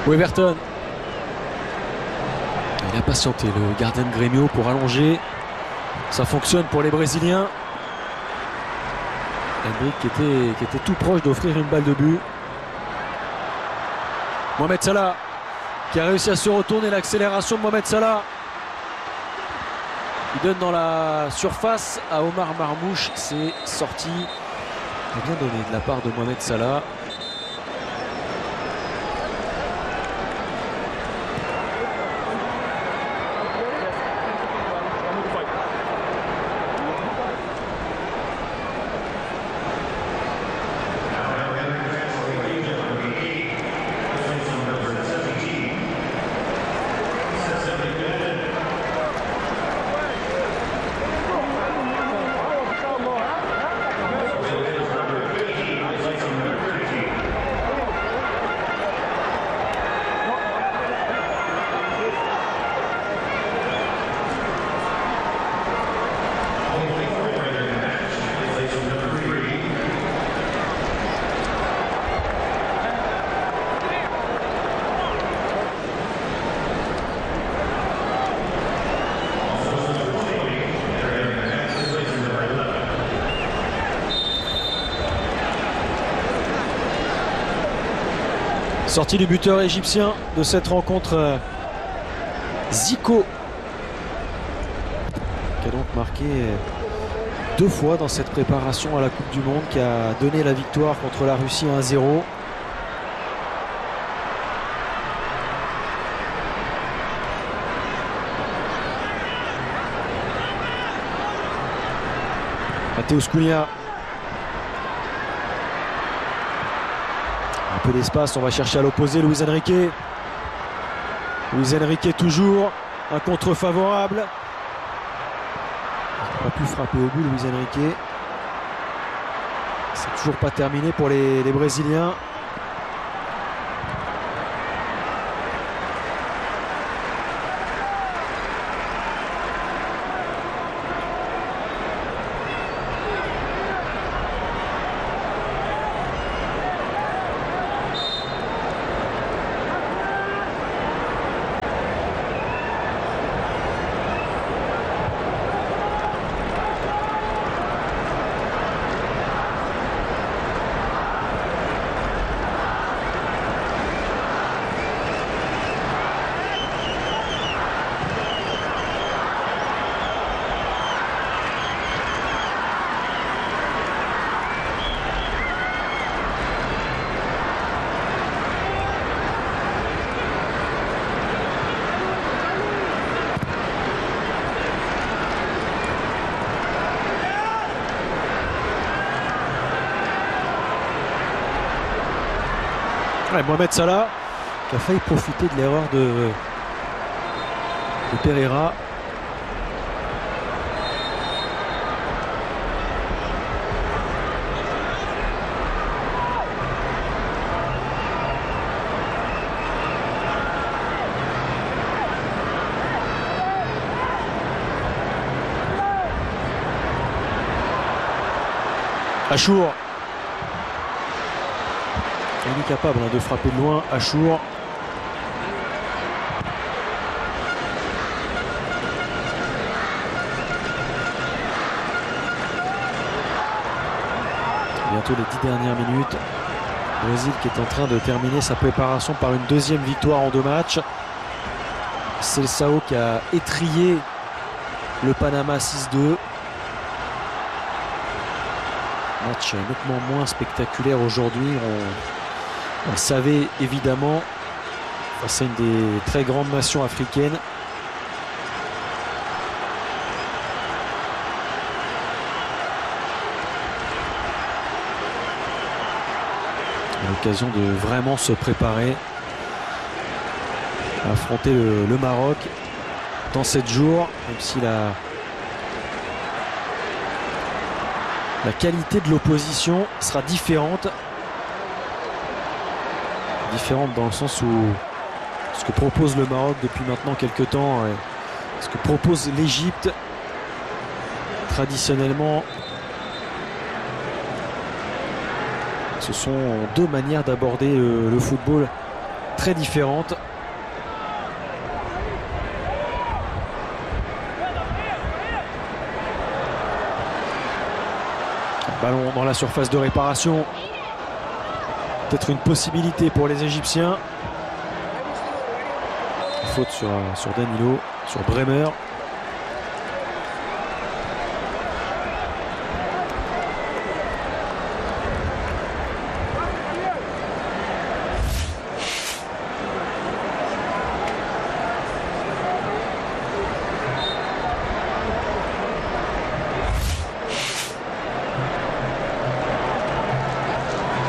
Weverton. Il a patienté le gardien de Grêmio pour allonger. Ça fonctionne pour les Brésiliens. Hendrick qui était tout proche d'offrir une balle de but. Mohamed Salah qui a réussi à se retourner. L'accélération de Mohamed Salah. Il donne dans la surface à Omar Marmouche. C'est sorti. Bien donné de la part de Mohamed Salah. Sortie du buteur égyptien de cette rencontre, Zico, qui a donc marqué 2 fois dans cette préparation à la Coupe du Monde, qui a donné la victoire contre la Russie 1-0. Mateusz Cunha. Un peu d'espace, on va chercher à l'opposé Luis Enrique. Luis Enrique toujours, un contre favorable. Il n'a pas pu frapper au but Luis Enrique. C'est toujours pas terminé pour les Brésiliens. Ouais, Mohamed Salah qui a failli profiter de l'erreur de Pereira. Achour. Il est capable de frapper de loin. Achour. Bientôt les 10 dernières minutes. Le Brésil qui est en train de terminer sa préparation par une deuxième victoire en 2 matchs. Seleção qui a étrillé le Panama 6-2. Match nettement moins spectaculaire aujourd'hui. On le savait évidemment, face à une des très grandes nations africaines. L'occasion de vraiment se préparer à affronter le Maroc dans 7 jours, même si la qualité de l'opposition sera différente. Différente dans le sens où ce que propose le Maroc depuis maintenant quelques temps, et ce que propose l'Égypte, traditionnellement, ce sont 2 manières d'aborder le football très différentes. Ballon dans la surface de réparation. Peut-être une possibilité pour les Égyptiens. Faute sur Danilo, sur Bremer.